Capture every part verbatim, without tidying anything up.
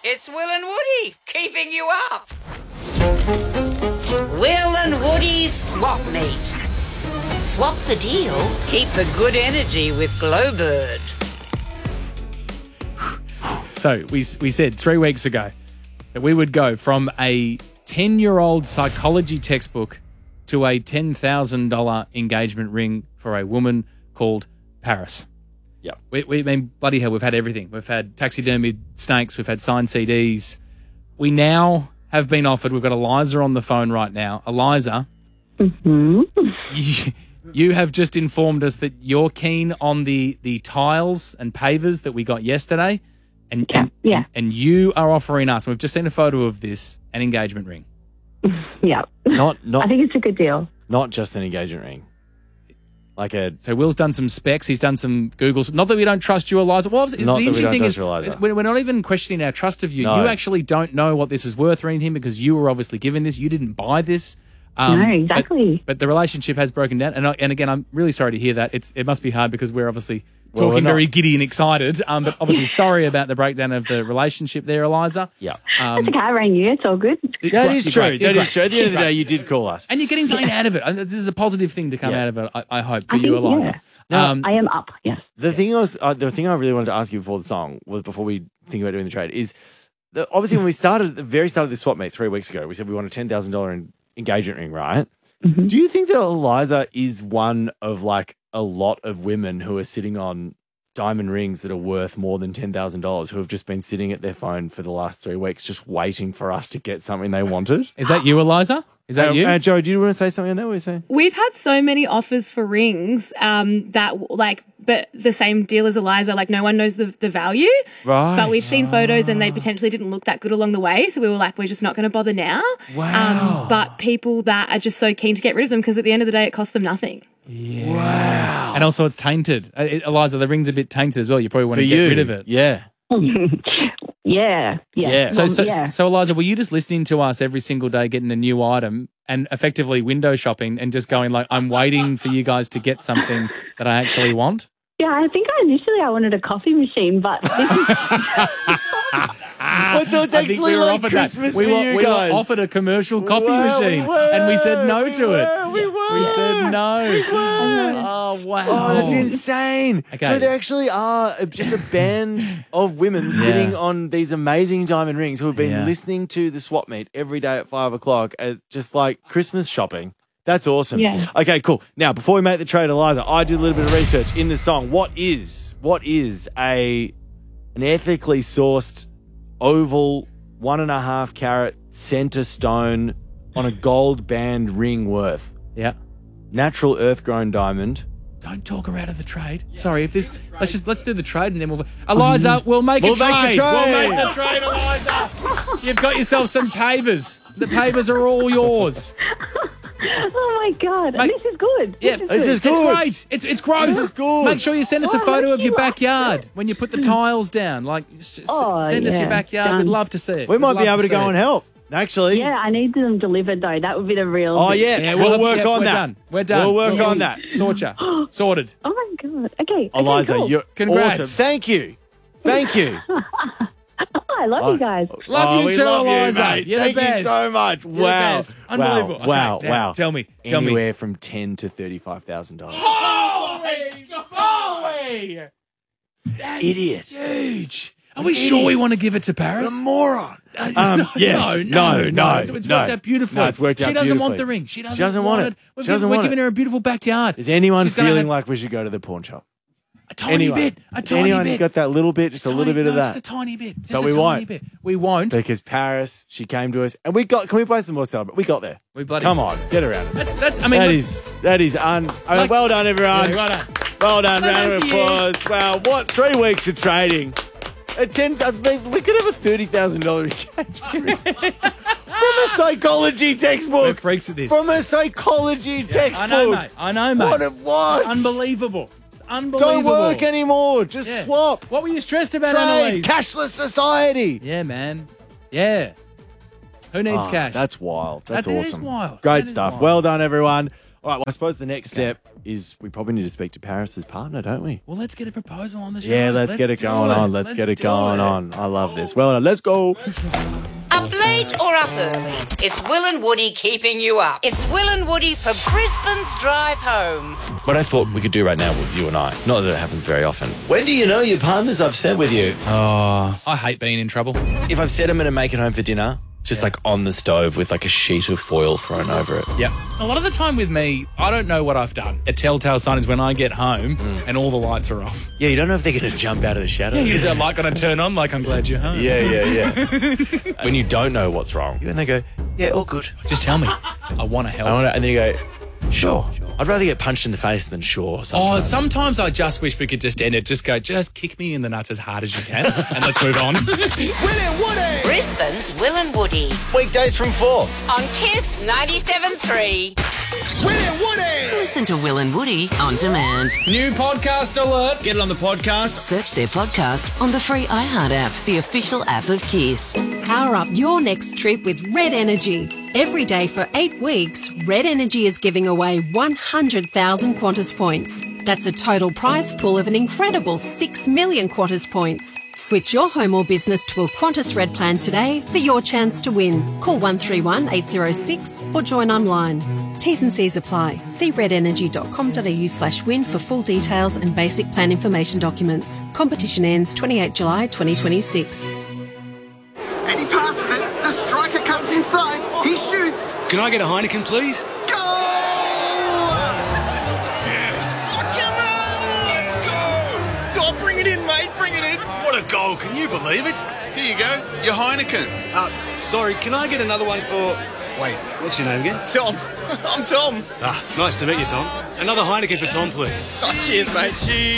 It's Will and Woody, keeping you up. Will and Woody's Swap Meet. Swap the deal, keep the good energy with Glowbird. So we we said three weeks ago that we would go from a ten-year-old psychology textbook to a ten thousand dollars engagement ring for a woman called Paris. Yeah. We, we I mean, bloody hell, we've had everything. We've had taxidermied snakes. We've had signed C Ds. We now have been offered, we've got Eliza on the phone right now. Eliza, Mm-hmm. you, you have just informed us that you're keen on the, the tiles and pavers that we got yesterday. And, Yeah, and, yeah. and you are offering us, and we've just seen a photo of this, an engagement ring. Yeah. Not I not think it's a good deal. not just an engagement ring. Like a So Will's done some specs. He's done some Googles. Not that we don't trust you, Eliza. Well, obviously, Not the that we interesting don't thing trust is you, Eliza. we're we're not even questioning our trust of you. No. You actually don't know what this is worth or anything because you were obviously given this. You didn't buy this. Um, No, but- exactly. But, the relationship has broken down. And, I- and again, I'm really sorry to hear that. It's It must be hard because we're obviously Well, talking we're not- very giddy and excited. Um, but obviously sorry about the breakdown of the relationship there, Eliza. yeah. Um, It's okay, I rang you. It's all good. That Great, is you're true. great, That you're is true. At the end of the great. day, you did call us. And you're getting something out of it. And This is a positive thing to come Yeah. out of it, I, I hope, for I you, think, Eliza. yeah. Now- Um, I am up, yes. The thing I was, uh, the thing I really wanted to ask you before the song was before we think about doing the trade is the, obviously when we started at the very start of this swap meet three weeks ago, we said we want a ten thousand dollar engagement ring, right? Mm-hmm. Do you think that Eliza is one of like a lot of women who are sitting on diamond rings that are worth more than ten thousand dollars who have just been sitting at their phone for the last three weeks just waiting for us to get something they wanted? is that you, Eliza? Is that Uh, you? Uh, Joe, do you want to say something on that? What are you saying? We've had so many offers for rings um, that, like, but the same deal as Eliza, like, no one knows the, the value. Right. But we've seen photos and they potentially didn't look that good along the way. So we were like, we're just not going to bother now. Wow. Um, but people that are just so keen to get rid of them because at the end of the day, it costs them nothing. Wow. And also it's tainted. Uh, it- Eliza, the ring's a bit tainted as well. You probably want For to get you. rid of it. Yeah. Yeah, yeah. Yeah. So, Well, so, yeah. so, Eliza, were you just listening to us every single day getting a new item and effectively window shopping and just going like, I'm waiting for you guys to get something that I actually want? Yeah, I think I initially I wanted a coffee machine, but this is, Oh, so it's I think actually we were like offered Christmas that. We for were, you we guys. were offered a commercial coffee Wow, machine we were, and we said no we to were, it. we were. We said no. Oh, wow. Oh, that's insane. Okay. So there actually are just a band of women sitting on these amazing diamond rings who have been Yeah. listening to the swap meet every day at five o'clock at just like Christmas shopping. That's awesome. Yeah. Okay, cool. Now, before we make the trade, Eliza, I did a little bit of research in the song. What is what is a an ethically sourced oval one and a half carat center stone on a gold band ring worth? Yeah. Natural earth grown diamond. Don't talk her out of the trade. Sorry, if this, let's just let's do the trade and then we'll. Eliza, we'll make We'll a make the trade. trade. We'll make the trade, Eliza. You've got yourself some pavers. The pavers are all yours. oh my God, Mate, this is good. Yeah, this This is is good. good. It's great. It's it's gross. This is good. Make sure you send us a Oh, photo of you your like backyard when you put the tiles down. Like, s- s- Oh, send us your yeah. backyard. We'd Done. love to see it. We We'd might be love able to see go it. and help, actually. Yeah, I need them delivered though. That would be the real. Oh, bit. yeah. Yeah, we'll, we'll- work yeah, on we're that. done. We're done. We'll work We'll- on that. Sort ya. Sorted. Oh my God. Okay. Eliza, okay, cool. you're Congrats. awesome. Thank you. Thank you. Oh, I love you guys. Love Oh, you we too, love you, Eliza. mate. You're Thank the best. you so much. You're the Wow. best. Unbelievable. Wow. Okay, Wow. now, wow. tell me. Tell me. Anywhere from ten to thirty-five thousand dollars. Holy, holy. That's Idiot. huge. Are we sure we want to give it to Paris? moron. Uh, Um, no, yes. no, No, no, no, It's, it's no. worked out beautifully. No, it's worked she out doesn't want beautifully. the ring. She doesn't, doesn't want it. We're, She giving, doesn't we're want giving it. her a beautiful backyard. Is anyone She's gonna feeling have like we should go to the pawn shop? a tiny anyone? bit? A tiny Anyone bit. got that little bit, just a Tiny- little bit of no, that? Just a tiny bit. Just But a we tiny won't. bit. We won't. Because Paris, she came to us, and we got. Can we play some more celebrate? We got there. We bloody- Come on, get around us. That's, that's, I mean, That let's- is that is un. I mean, Like- well done, everyone. Yeah, well done. Well done. Well Round done of to you. applause. Wow, what three weeks of trading? A ten. I mean, we could have a thirty thousand dollar engagement from a psychology We're textbook. freaks at this. From a psychology I textbook. know, mate. I know, mate. What it was. Unbelievable. It's unbelievable. Don't work anymore. Just Yeah. swap. What were you stressed about, Trade. Annalise? Cashless society. Yeah, man. Yeah. Who needs Ah, cash? That's wild. That's That is awesome. wild. Great That is stuff. wild. Well done, everyone. All right, well, I suppose the next step is we probably need to speak to Paris's partner, don't we? Well, let's get a proposal on the show. Yeah, let's, get it do going on. Let's, get it do going it. on. I love this. Well done. Let's go. Up late or up early, it's Will and Woody keeping you up. It's Will and Woody for Brisbane's drive home. What I thought we could do right now was you and I. Not that it happens very often. When do you know your partner's upset with you? Oh, I hate being in trouble. If I've said I'm going to make it home for dinner, just like on the stove with like a sheet of foil thrown over it. Yeah. A lot of the time with me, I don't know what I've done. A telltale sign is when I get home and all the lights are off. Yeah, you don't know if they're going to jump out of the shadow. Yeah, is that light going to turn on like I'm glad you're home? Yeah, yeah, yeah. When you don't know what's wrong, and they go, yeah, all good. Just tell me. I want to help. I want to, and then you go, sure. I'd rather get punched in the face than sure. Sometimes. Oh, sometimes I just wish we could just end it. Just go, just kick me in the nuts as hard as you can and let's move on. Will and Woody! Brisbane's Will and Woody Weekdays from four. on Kiss ninety-seven point three. Will and Woody! Listen to Will and Woody on demand. New podcast alert. Get it on the podcast. Search their podcast on the free iHeart app, the official app of Kiss. Power up your next trip with Red Energy. Every day for eight weeks, Red Energy is giving away one hundred thousand Qantas points. That's a total prize pool of an incredible six million Qantas points. Switch your home or business to a Qantas Red plan today for your chance to win. Call one three one eight zero six or join online. T's and C's apply. See redenergy.com.au slash win for full details and basic plan information documents. Competition ends twenty-eighth of July twenty twenty-six. And he passes it. The striker comes inside. He shoots. Can I get a Heineken, please? Goal! Yes! Let's go! Oh, bring it in, mate. Bring it in. What a goal. Can you believe it? Here you go, your Heineken. Uh, sorry, can I get another one for... Wait, what's your name again? Tom. I'm Tom. Ah, nice to meet you, Tom. Another Heineken for Tom, please. Oh, cheers, mate.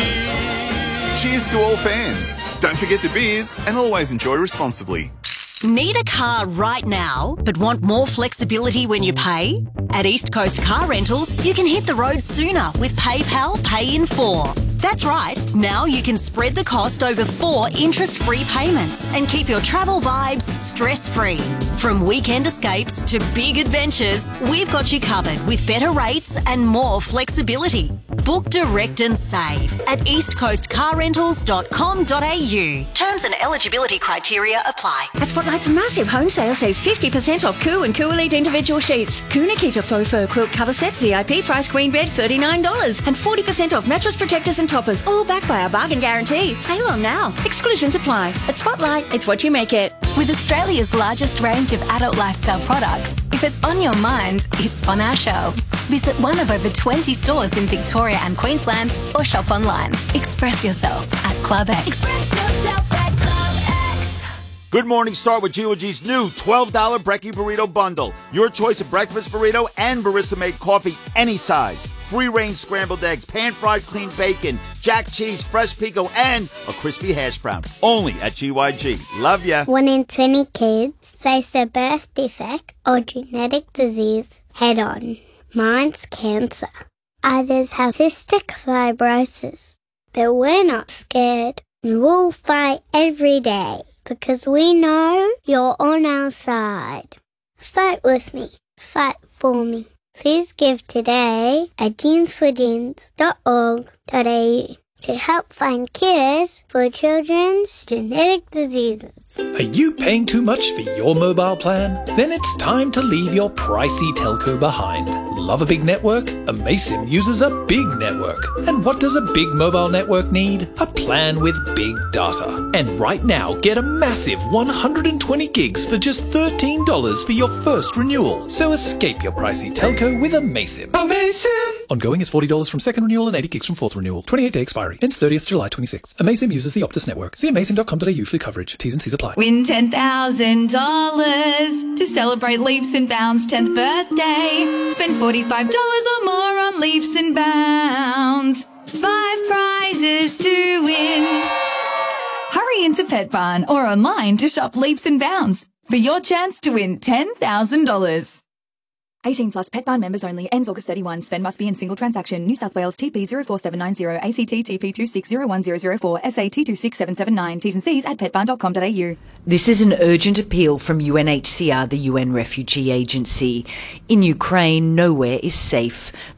Cheers to all fans. Don't forget the beers and always enjoy responsibly. Need a car right now, but want more flexibility when you pay? At East Coast Car Rentals, you can hit the road sooner with PayPal Pay in four. That's right, now you can spread the cost over four interest-free payments and keep your travel vibes stress-free. From weekend escapes to big adventures, we've got you covered with better rates and more flexibility. Book direct and save at east coast car rentals dot com dot a u. Terms and eligibility criteria apply. At Spotlight's massive home sale, save fifty percent off Coo and Coo Elite individual sheets. Coo Nikita faux fur quilt cover set, V I P price queen bed, thirty-nine dollars. And forty percent off mattress protectors and toppers, all backed by our bargain guarantee. Sale on now. Exclusions apply. At Spotlight, it's what you make it. With Australia's largest range of adult lifestyle products, if it's on your mind, it's on our shelves. Visit one of over twenty stores in Victoria and Queensland or shop online. Express yourself at Club X. Express yourself at Club X. Good morning. Start with G O G's new twelve dollar Brekkie Burrito Bundle. Your choice of breakfast burrito and barista-made coffee, any size. Free-range scrambled eggs, pan-fried clean bacon, jack cheese, fresh pico, and a crispy hash brown. Only at G Y G. Love ya. One in twenty kids face a birth defect or genetic disease head-on. Mine's cancer. Others have cystic fibrosis. But we're not scared. And we'll fight every day because we know you're on our side. Fight with me. Fight for me. Please give today at jeans for jeans dot org dot a u to help find cures for children's genetic diseases. Are you paying too much for your mobile plan? Then it's time to leave your pricey telco behind. Love a big network? Amaysim uses a big network. And what does a big mobile network need? A plan with big data. And right now, get a massive one hundred twenty gigs for just thirteen dollars for your first renewal. So escape your pricey telco with Amaysim. Amaysim! Ongoing is forty dollars from second renewal and eighty gigs from fourth renewal. twenty-eight day expiry. Ends thirtieth of July twenty-sixth. Amaysim uses the Optus network. See amaysim dot com dot a u for coverage. T's and C's apply. Win ten thousand dollars to celebrate Leaps and Bounds' tenth birthday. Spend forty-five dollars or more on Leaps and Bounds. Five prizes to win. Hurry into Pet Barn or online to shop Leaps and Bounds for your chance to win ten thousand dollars. eighteen plus Pet Barn members only. Ends August thirty-first. Spend must be in single transaction. New South Wales T P zero four seven nine zero, A C T T P two six zero one zero zero four, S A T two six seven seven nine. T's and C's at pet barn dot com dot a u. This is an urgent appeal from U N H C R, the U N Refugee Agency. In Ukraine, nowhere is safe. The brutal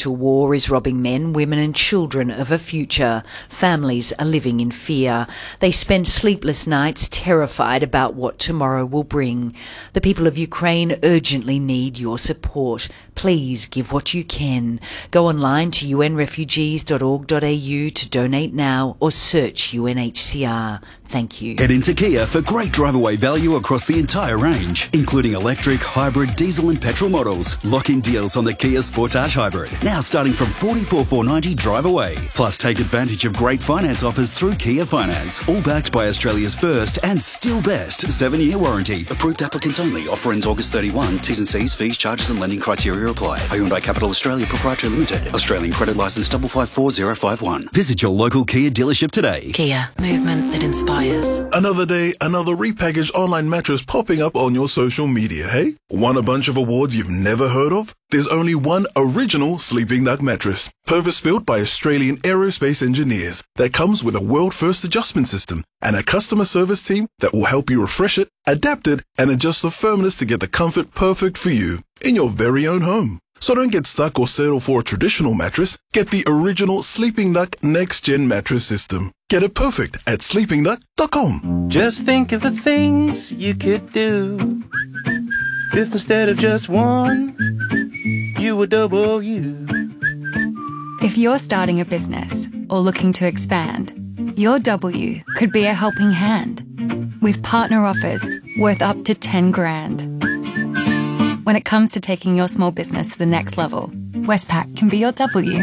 to war is robbing men, women and children of a future. Families are living in fear. They spend sleepless nights terrified about what tomorrow will bring. The people of Ukraine urgently need your support. Please give what you can. Go online to u n refugees dot org dot a u to donate now or search U N H C R. Thank you. Head into Kia for great drive-away value across the entire range, including electric, hybrid, diesel and petrol models. Lock in deals on the Kia Sportage Hybrid, now starting from forty-four thousand four hundred ninety drive away. Plus take advantage of great finance offers through Kia Finance, all backed by Australia's first and still best seven-year warranty. Approved applicants only. Offer ends August thirty-first. T's and C's, fees, charges and lending criteria apply. Hyundai Capital Australia Proprietary Limited. Australian credit licence five five four zero five one. Visit your local Kia dealership today. Kia, movement that inspires. Another day, another repackaged online mattress popping up on your social media, hey? Want a bunch of awards you've never heard of? There's only one original Sleeping Duck mattress, purpose-built by Australian aerospace engineers, that comes with a world-first adjustment system and a customer service team that will help you refresh it, adapt it, and adjust the firmness to get the comfort perfect for you in your very own home. So don't get stuck or settle for a traditional mattress. Get the original Sleeping Duck Next Gen mattress system. Get it perfect at sleeping duck dot com. Just think of the things you could do if instead of just one, you were double you. If you're starting a business or looking to expand, your W could be a helping hand with partner offers worth up to ten grand. When it comes to taking your small business to the next level, Westpac can be your W.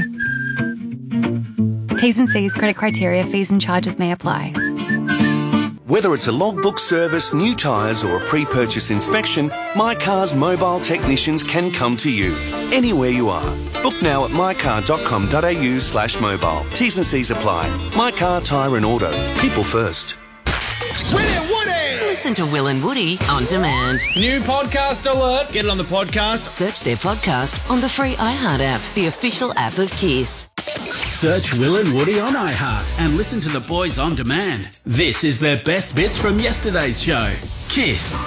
T's and C's, credit criteria, fees and charges may apply. Whether it's a logbook service, new tyres or a pre-purchase inspection, My Car's mobile technicians can come to you, anywhere you are. Book now at my car dot com dot a u slash mobile. T's and C's apply. My Car, Tyre and Auto. People first. Listen to Will and Woody on demand. New podcast alert. Get it on the podcast. Search their podcast on the free iHeart app, the official app of Kiss. Search Will and Woody on iHeart and listen to the boys on demand. This is their best bits from yesterday's show. Kiss.